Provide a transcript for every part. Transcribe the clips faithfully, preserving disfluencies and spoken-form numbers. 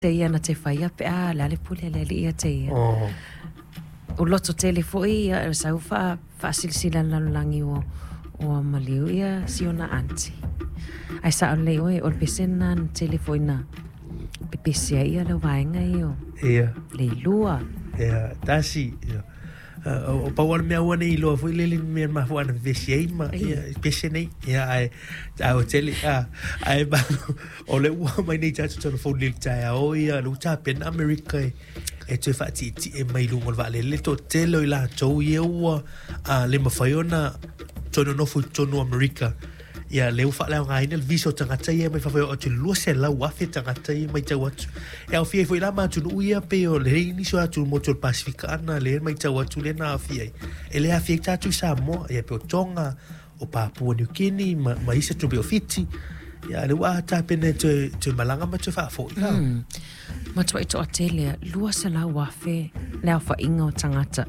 te ia na te whaia pe a lale pule lele ia te ia. Oh. O loto tele fo ia e sau wha whaasilsila lalulangi o o maliu ia si ona anti. Ai sa o leo e o pesena na tele fo ina pepesia ia lau vaenga iyo. Ia. Leilua. Ia, tasi. Ia. O pawar mea wane i loa fwy lele mea ma fwy ana vesi ei ma pese nei ia ai ai o tele a ai ba o le ua mai nei tatu tana fwy lele tai a o ia lu ta pen Amerika e tue whaati ti e mai lungo wa lele to telo i la tau i ua a le mawhai ona tono nofu tono Amerika ia leu fa leo ngai nel viso tangata ia mai fa o te lua se la wafe tangata ia mai tau atu e au fie foi la ma tu uia pe o le ni so atu mo tu Pacific ana le mai tau atu le na fie e le afie tatu sa mo ia pe o Tonga o Papua New Guinea ma ma isa tu be fiti ia le wa ta pene tu tu malanga ma tu fa fo ia ma tu to atele lua se la wafe le fa inga o tangata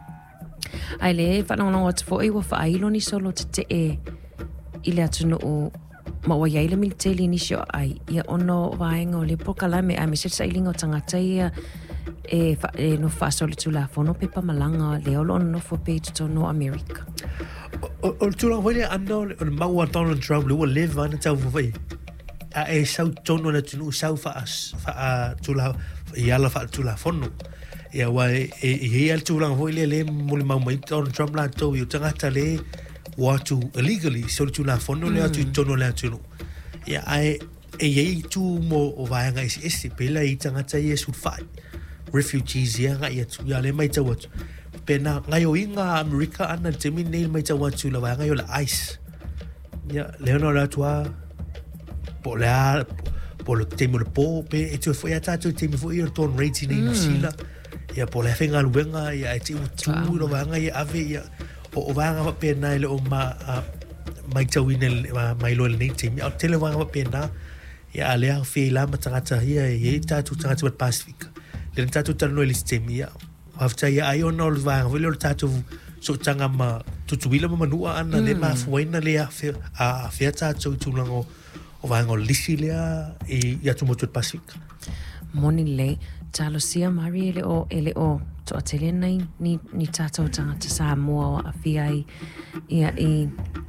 ai le fa no no atu fo i wa fa ilo ni solo te e ile atunu o ma wa yaile militeli ni sho ai ia ono vaenga o le pokalame a me se sailinga o tangata ia e, fa, e no fa soli tula fono pepa malanga le olo no fo pe to no America o o tula wele ando o maua Donald Trump le o live ana tau vai a e sau tono na tunu sau fa fa tula ia la fa tula fono ia wa e e al tula wele le mo le mau mai Donald Trump la to yo tangata le watu illegally so tu la fono le tu tono le tu ya ai e ye tu mo o vaanga is is pela i tanga tai su fai refugees ya ga ya tu ya le mai tau pena ngai o inga America ana te mi nei mai tau tu la vaanga yo la ice ya le no la tua po la po le temo le po pe e tu foi ata tu temo foi o ton rating nei no sila ya po le fenga luenga ya ti tu no vaanga ya ave ya o vanga pa pena ile o ma mai tawine mai lo nei timi o tele vanga pa pena ya ale a fe la matata ia e tatu tatu Pacific le tatu tano le sistemi ya after ya ai ono le vanga velo tatu so tanga ma tutuila ma manua ana le ma fuina le a fe a fe tatu tulango o vanga lisi le e ya tu motu Pacific moni le talo sia mari ele o ele o to atele nei ni ni tato tangata sa mo a fiai ia i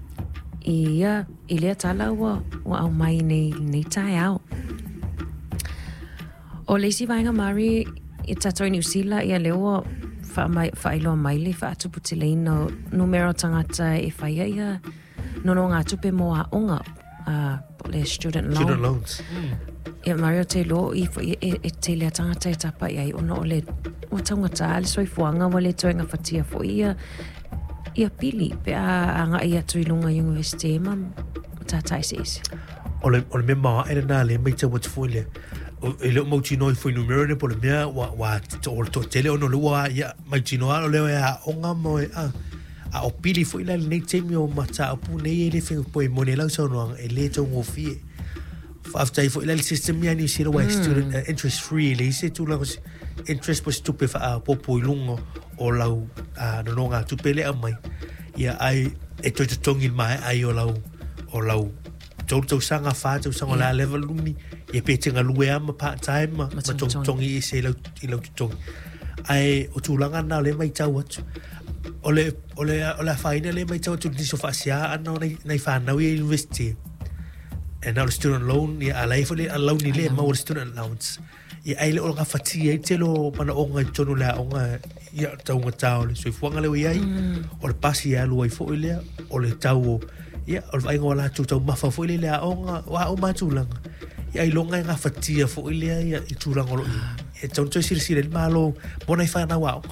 ia ile tala wa wa au mai nei nei tai au o le si vainga mari i tato New Zealand ia leo fa mai fa ilo mai le fa tu putile no numero tangata e fa ia no no nga tu pe mo a onga a le student loan student loans ia Mario te lo i e e te le tangata e tapa ia i ono le o taunga taale soi fuanga wale toenga fatia fo ia ia pili pe a anga ia tuilunga university ma tatai sis o le o le mema ele na le mai tau fo le o ele mo tino foi numero ne por mea wa wa to to tele ono lo wa ia mai tino o le a onga mo a a o pili foi la nei temi o mata pu nei ele fe po mo ne la so no ele to mo fi after foi la system ya ni sira wa student uh, interest free le se tu la interest was tu pe fa po po lungo o lau a no no nga tu pele a mai ia ai e to to tongi mai ai o lau o lau to to sanga fa to sanga la level lumi e pe tinga lue ama part time ma to tongi se lau i lau tongi ai o tu langa na le mai tau atu o le o le o la faina le mai tau tu ni so fa sia ana nei nei fa na wi university and now student loan ia alai fo le loan ni le ma student allowance ia ai le o ga fati e telo pana o nga tonu la o nga ia tau nga tau le so fuanga le ia o le pasi ia lu ai fo ile o le tau ia o vai ngola tu tau ma fa fo ile a o nga wa o ma tu langa ia i longa nga fati fo ile ia i tu langa lo e tau tu sir sir ma lo bona fa na wa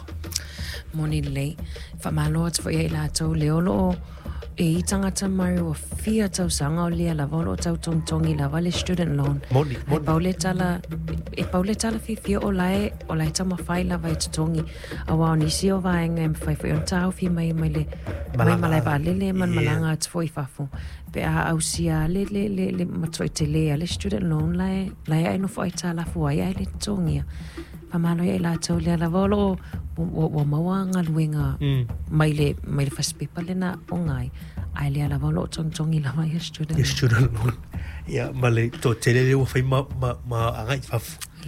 moni le fa malo at fo ia la tau le lo e tangata mai o fia tau sanga o lia la volo tau tong tongi la vale student loan moni moni paule tala e paule tala fi fia o lai o lai tama fai la vai tongi a wa ni si o vai ngem fai fai on tau fi mai mai le mai malai ba le le man malanga at foi fafu pe a au sia le le le le matoi te le le student loan lai lai ai no foi tala fu ai ai le tongi pa malo e la tau le la volo o o mawanga luenga mai le mai le fast people na ongai ai le la volo tong tong i la mai student student loan ya male to tele le fai ma ma ma angai fa